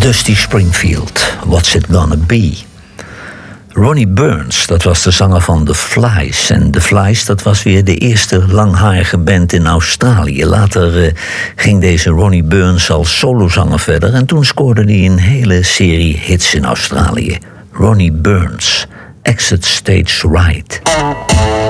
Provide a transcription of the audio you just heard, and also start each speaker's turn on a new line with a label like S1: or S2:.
S1: Dusty Springfield, What's It Gonna Be? Ronnie Burns, dat was de zanger van The Flies. En The Flies, dat was weer de eerste langharige band in Australië. Later ging deze Ronnie Burns als solozanger verder. En toen scoorde hij een hele serie hits in Australië. Ronnie Burns, Exit Stage Right.